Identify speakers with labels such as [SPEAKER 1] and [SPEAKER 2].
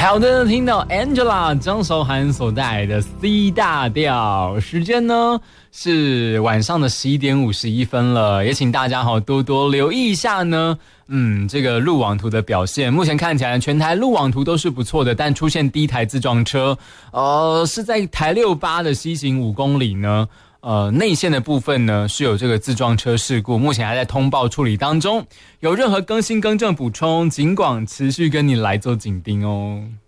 [SPEAKER 1] 好的，听到 Angela 张韶涵所带来的 C 大调，时间呢是晚上的11点51分了，也请大家多多留意一下呢。这个路网图的表现，目前看起来全台路网图都是不错的，但出现第一台自撞车，是在台68的西行5公里呢。内线的部分呢是有这个自撞车事故，目前还在通报处理当中。有任何更新更正补充，尽管持续跟你来做紧盯哦。